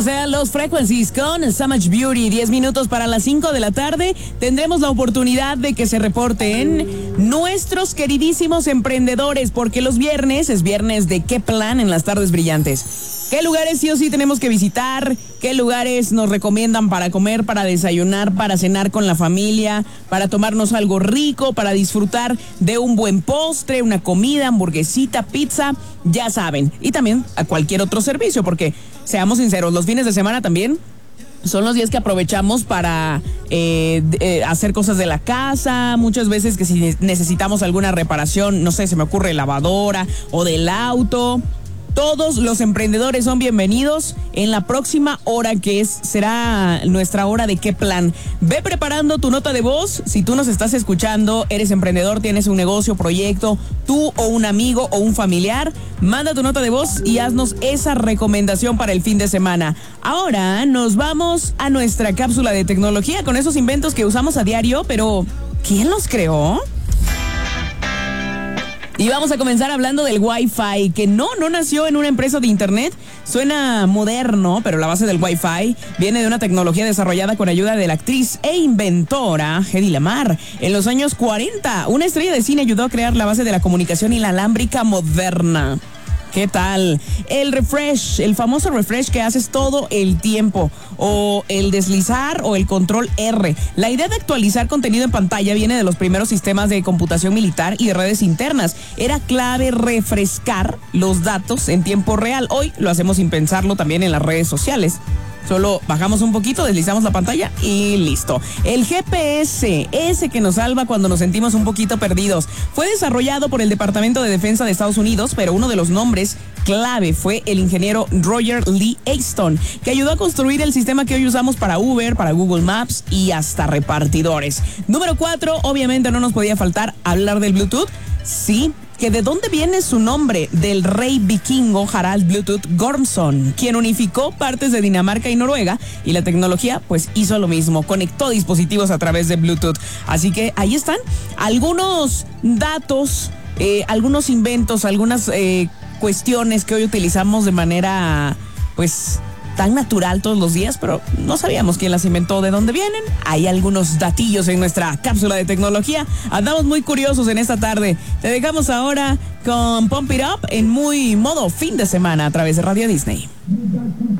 Estos sean los Frequencies con So Much Beauty. 10 minutos para las 5 de la tarde. Tendremos la oportunidad de que se reporten nuestros queridísimos emprendedores, porque los viernes es viernes de ¿Qué plan en las tardes brillantes? ¿Qué lugares sí o sí tenemos que visitar? ¿Qué lugares nos recomiendan para comer, para desayunar, para cenar con la familia, para tomarnos algo rico, para disfrutar de un buen postre, una comida, hamburguesita, pizza? Ya saben. Y también a cualquier otro servicio, porque seamos sinceros, los fines de semana también son los días que aprovechamos para hacer cosas de la casa. Muchas veces que si necesitamos alguna reparación, no sé, se me ocurre lavadora o del auto. Todos los emprendedores son bienvenidos en la próxima hora que será nuestra hora de ¿Qué plan? Ve preparando tu nota de voz. Si tú nos estás escuchando, eres emprendedor, tienes un negocio, proyecto, tú o un amigo o un familiar, manda tu nota de voz y haznos esa recomendación para el fin de semana. Ahora nos vamos a nuestra cápsula de tecnología con esos inventos que usamos a diario, pero ¿quién los creó? Y vamos a comenzar hablando del Wi-Fi, que no nació en una empresa de internet. Suena moderno, pero la base del Wi-Fi viene de una tecnología desarrollada con ayuda de la actriz e inventora Hedy Lamarr. En los años 40, una estrella de cine ayudó a crear la base de la comunicación inalámbrica moderna. ¿Qué tal? El refresh, el famoso refresh que haces todo el tiempo, o el deslizar o el control R. La idea de actualizar contenido en pantalla viene de los primeros sistemas de computación militar y de redes internas. Era clave refrescar los datos en tiempo real. Hoy lo hacemos sin pensarlo también en las redes sociales. Solo bajamos un poquito, deslizamos la pantalla y listo. El GPS, ese que nos salva cuando nos sentimos un poquito perdidos, fue desarrollado por el Departamento de Defensa de Estados Unidos, pero uno de los nombres clave fue el ingeniero Roger Lee Aston, que ayudó a construir el sistema que hoy usamos para Uber, para Google Maps y hasta repartidores. Número 4, obviamente no nos podía faltar hablar del Bluetooth. Sí, que de dónde viene su nombre, del rey vikingo Harald Bluetooth Gormson, quien unificó partes de Dinamarca y Noruega, y la tecnología pues hizo lo mismo, conectó dispositivos a través de Bluetooth. Así que ahí están algunos datos, algunos inventos, algunas cuestiones que hoy utilizamos de manera pues tan natural todos los días, pero no sabíamos quién las inventó, de dónde vienen. Hay algunos datillos en nuestra cápsula de tecnología. Andamos muy curiosos en esta tarde. Te dejamos ahora con Pump It Up en muy modo fin de semana a través de Radio Disney.